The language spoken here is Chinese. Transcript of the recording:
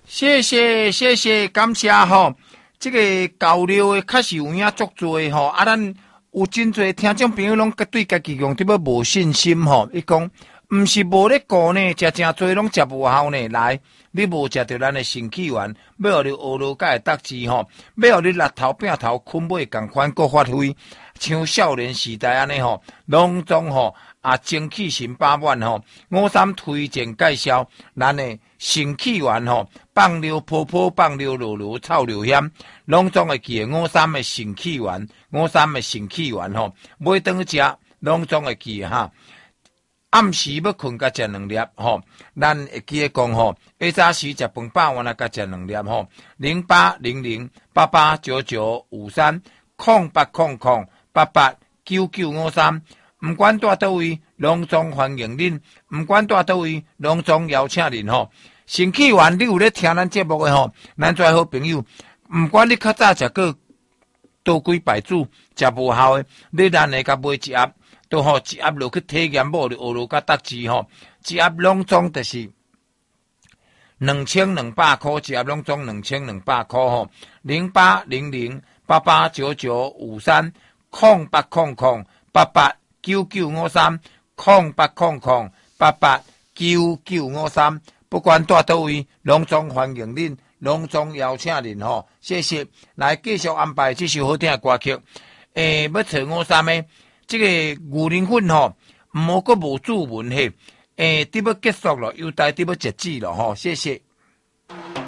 谢谢，感谢吼。这个交流的确实有影足多吼，啊，咱有真侪听众朋友拢对家己用对要无信心吼。伊讲，毋是无咧顾呢，食真侪拢食无效呢。来，你无食着咱的肾气丸，要互你学路甲会得志吼，要互你力头摒头困尾共款个发挥，像少年时代安尼吼，拢总吼精气神饱满吼。53推荐介绍咱的肾气丸吼。放溜泡泡，放溜落落，臭溜香，拢总会记53的肾气丸，53的肾气丸吼，每顿食拢总会记哈。暗时要困，甲食2粒吼，咱会记得讲吼，下早时食饭饱完了，甲食2粒吼。0800-889953，0800-889953，唔管在倒位，拢总欢迎恁，唔管在倒位，拢总邀请恁吼。肾气丸，你有咧听咱节目的吼，咱做好朋友，唔管你较早食过多几摆子，食无效的，你咱会甲买一盒，都吼一盒落去体验，无就学落甲得志吼，一盒拢总就是2200块，一盒拢总2200块吼。0800-889953，0800-889953。不管在倒位，拢总欢迎恁，拢总邀请恁吼。谢谢，来继续安排这首好听的歌曲。要找53的这个牛奶粉吼，唔好阁无注文嘿。要结束了，又带要截止了吼。谢谢。